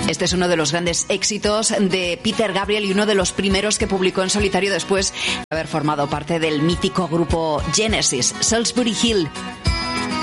Este es uno de los grandes éxitos de Peter Gabriel y uno de los primeros que publicó en solitario después de haber formado parte del mítico grupo Genesis, Salisbury Hill.